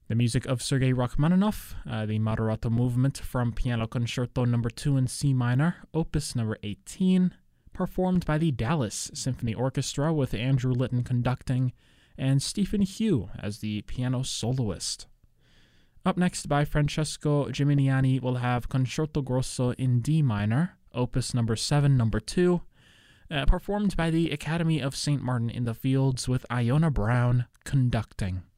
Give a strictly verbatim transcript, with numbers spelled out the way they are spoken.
The music of Sergei Rachmaninoff, uh, the Moderato movement from Piano Concerto number two in C minor, opus number eighteen, performed by the Dallas Symphony Orchestra with Andrew Litton conducting and Stephen Hugh as the piano soloist. Up next by Francesco Gimignani, we'll have Concerto Grosso in D minor, opus number seven, number two, uh, performed by the Academy of Saint Martin in the Fields with Iona Brown conducting.